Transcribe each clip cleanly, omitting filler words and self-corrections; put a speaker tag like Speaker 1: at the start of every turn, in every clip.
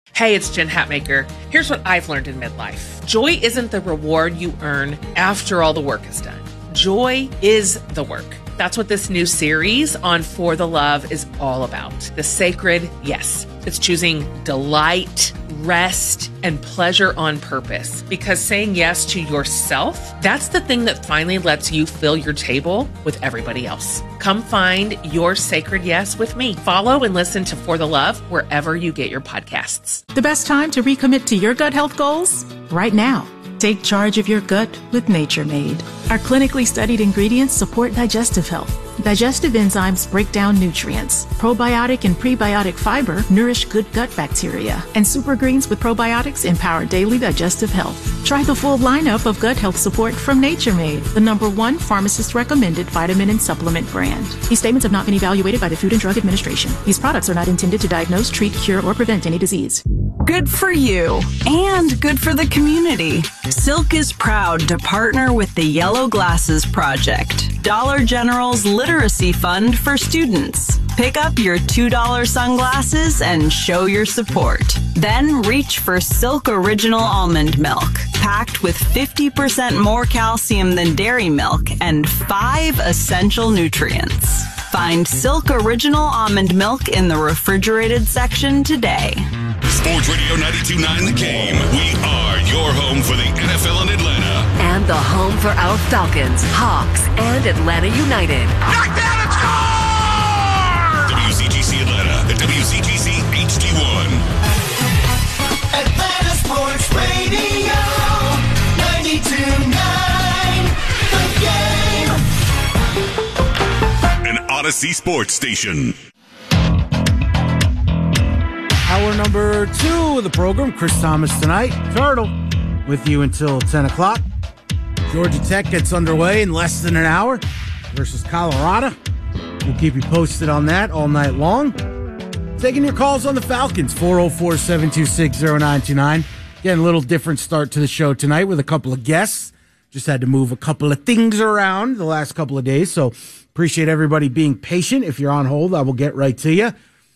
Speaker 1: Hey, it's Jen Hatmaker. Here's what I've learned in midlife. Joy isn't the reward you earn after all the work is done. Joy is the work. That's what this new series on For the Love is all about. The sacred yes. It's choosing delight, rest, and pleasure on purpose. Because saying yes to yourself, that's the thing that finally lets you fill your table with everybody else. Come find your sacred yes with me. Follow and listen to For the Love wherever you get your podcasts.
Speaker 2: The best time to recommit to your gut health goals? Right now. Take charge of your gut with Nature Made. Our clinically studied ingredients support digestive health. Digestive enzymes break down nutrients. Probiotic and prebiotic fiber nourish good gut bacteria. And super greens with probiotics empower daily digestive health. Try the full lineup of gut health support from Nature Made, the #1 pharmacist-recommended vitamin and supplement brand. These statements have not been evaluated by the Food and Drug Administration. These products are not intended to diagnose, treat, cure, or prevent any disease.
Speaker 3: Good for you, and good for the community. Silk is proud to partner with the Yellow Glasses Project, Dollar General's literacy fund for students. Pick up your $2 sunglasses and show your support. Then reach for Silk Original Almond Milk, packed with 50% more calcium than dairy milk and 5 essential nutrients. Find Silk Original Almond Milk in the refrigerated section today.
Speaker 4: Sports Radio 92.9 The Game. We are your home for the NFL in Atlanta.
Speaker 5: And the home for our Falcons, Hawks, and Atlanta United.
Speaker 4: Knock down and score! WCGC Atlanta, the WCGC HD1.
Speaker 6: Atlanta Sports Radio 92.9 The Game.
Speaker 4: An Odyssey Sports Station.
Speaker 7: Hour number 2 of the program. Chris Thomas tonight. Turtle with you until 10 o'clock. Georgia Tech gets underway in less than an hour versus Colorado. We'll keep you posted on that all night long. Taking your calls on the Falcons, 404-726-0929. Again, a little different start to the show tonight with a couple of guests. Just had to move a couple of things around the last couple of days, so appreciate everybody being patient. If you're on hold, I will get right to you.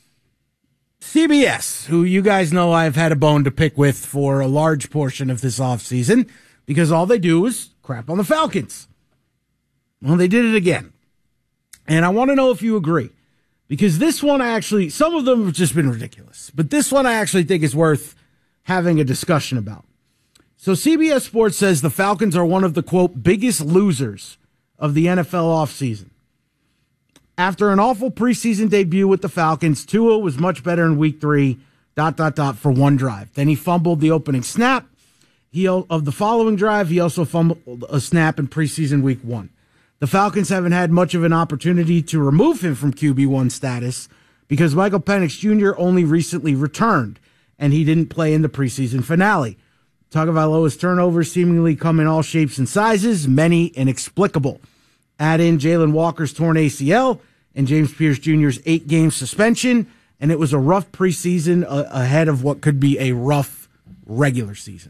Speaker 7: CBS, who you guys know I've had a bone to pick with for a large portion of this offseason because all they do is crap on the Falcons. Well, they did it again. And I want to know if you agree. Because this one some of them have just been ridiculous. But this one I actually think is worth having a discussion about. So CBS Sports says the Falcons are one of the, quote, biggest losers of the NFL offseason. After an awful preseason debut with the Falcons, Tua was much better in week 3, ... for one drive. Then he fumbled the opening snap. Of the following drive, he also fumbled a snap in preseason week 1. The Falcons haven't had much of an opportunity to remove him from QB1 status because Michael Penix Jr. only recently returned, and he didn't play in the preseason finale. Tagovailoa's turnovers seemingly come in all shapes and sizes, many inexplicable. Add in Jalen Walker's torn ACL and James Pierce Jr.'s 8-game suspension, and it was a rough preseason ahead of what could be a rough regular season.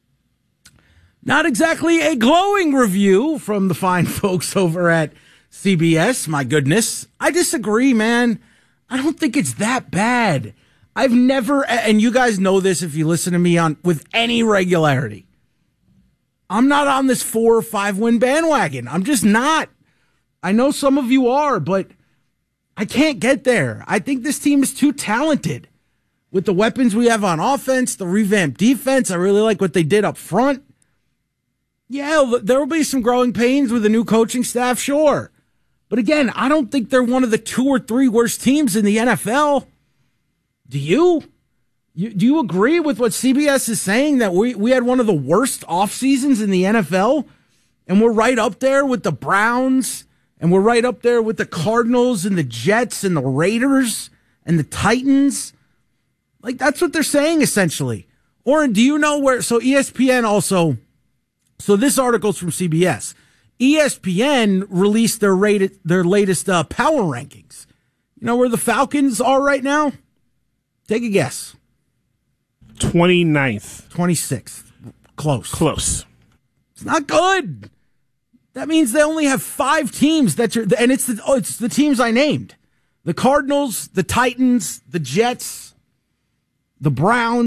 Speaker 7: Not exactly a glowing review from the fine folks over at CBS, my goodness. I disagree, man. I don't think it's that bad. I've never, and you guys know this if you listen to me with any regularity, I'm not on this 4 or 5 win bandwagon. I'm just not. I know some of you are, but I can't get there. I think this team is too talented. With the weapons we have on offense, the revamped defense, I really like what they did up front. Yeah, there will be some growing pains with the new coaching staff, sure. But again, I don't think they're one of the 2 or 3 worst teams in the NFL. Do you? Do you agree with what CBS is saying, that we had one of the worst off seasons in the NFL? And we're right up there with the Browns, and we're right up there with the Cardinals and the Jets and the Raiders and the Titans. Like, that's what they're saying, essentially. Or do you know where? So ESPN also, so this article's from CBS. ESPN released their latest power rankings. You know where the Falcons are right now? Take a guess.
Speaker 8: 29th.
Speaker 7: 26th. Close. It's not good. That means they only have 5 teams and it's the teams I named. The Cardinals, the Titans, the Jets. the Browns